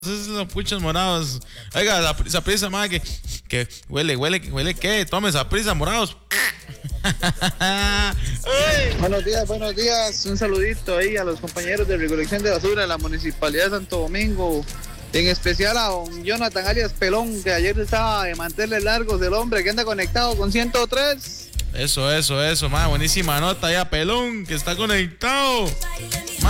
Esos son puchos morados. Oiga, esa prisa, madre, que huele, ¿qué? Tome esa prisa, morados. Buenos días. Un saludito ahí a los compañeros de recolección de basura de la Municipalidad de Santo Domingo. En especial a don Jonathan alias Pelón, que ayer estaba de manteles largos, el hombre que anda conectado con 103. Eso, madre, buenísima nota ya, Pelón, que está conectado.